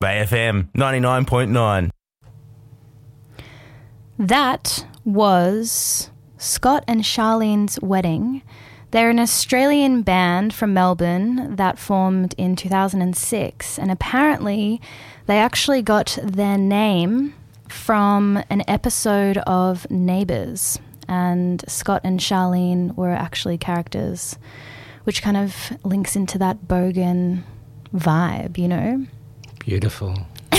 Bay FM 99.9. That was Scott and Charlene's Wedding. They're an Australian band from Melbourne that formed in 2006, and apparently they actually got their name from an episode of Neighbours, and Scott and Charlene were actually characters, which kind of links into that bogan vibe, you know? Beautiful.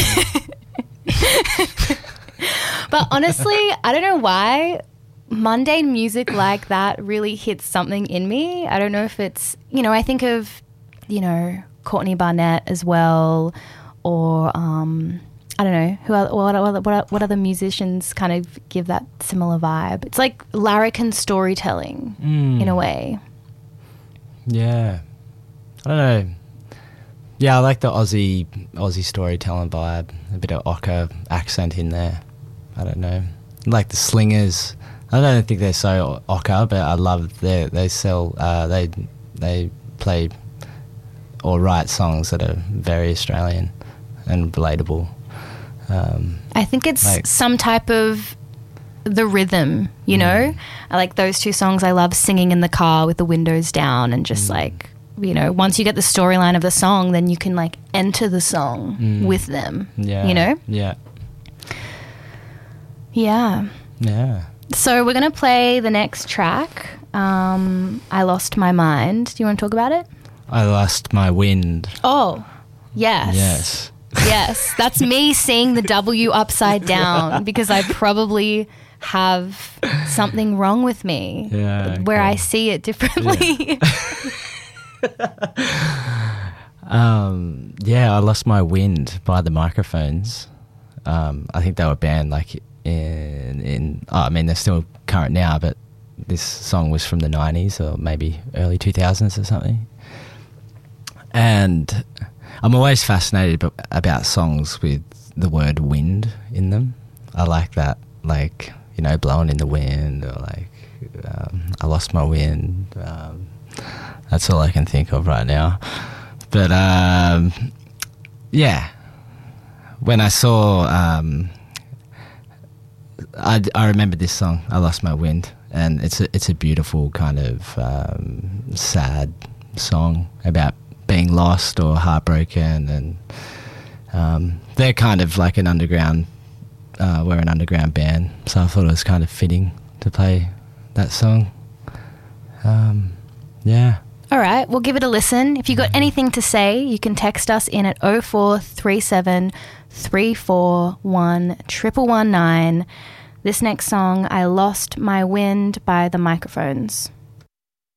But honestly, I don't know why mundane music like that really hits something in me. I don't know if it's, you know, I think of, you know, Courtney Barnett as well, or I don't know, what other musicians kind of give that similar vibe. It's like larrikin storytelling in a way. Yeah. I don't know. Yeah, I like the Aussie storytelling vibe. A bit of ochre accent in there. I don't know. Like the Slingers. I don't think they're so ochre, but I love they play or write songs that are very Australian and relatable. I think it's like some type of the rhythm, you know? I like those two songs. I love singing in the car with the windows down and just like, you know, once you get the storyline of the song, then you can like enter the song with them, you know? Yeah. Yeah. Yeah. So we're going to play the next track, I Lost My Mind. Do you want to talk about it? I Lost My Wind. Oh, yes. Yes. Yes. That's me seeing the W upside down because I probably have something wrong with me where I see it differently. Yeah. I Lost My Wind by the Microphones. I think they were banned like I mean, they're still current now, but this song was from the 90s or maybe early 2000s or something. And I'm always fascinated about songs with the word wind in them. I like that, like, you know, blowing in the wind, or like I lost my wind. That's all I can think of right now. But yeah, when I saw I remember this song, I Lost My Wind, and it's a beautiful kind of sad song about being lost or heartbroken, and they're kind of like an underground, we're an underground band, so I thought it was kind of fitting to play that song. Yeah. All right, we'll give it a listen. If you've got anything to say, you can text us in at 0437 341 119. This next song, I Lost My Wind by the Microphones.